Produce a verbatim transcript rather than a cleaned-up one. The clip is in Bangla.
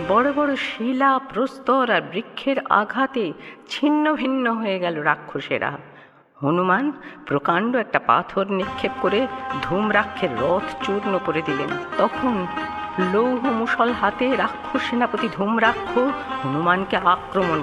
বড় বড় শিলা, প্রস্তর আর বৃক্ষের আঘাতে ছিন্ন ভিন্ন হয়ে গেল রাক্ষসেরা। হনুমান প্রকাণ্ড একটা পাথর নিক্ষেপ করে ধূম্রাক্ষের রথ চূর্ণ করে দিলেন। তখন লৌহ মুষল হাতে রাক্ষস সেনাপতি ধূম্রাক্ষ হনুমানকে আক্রমণ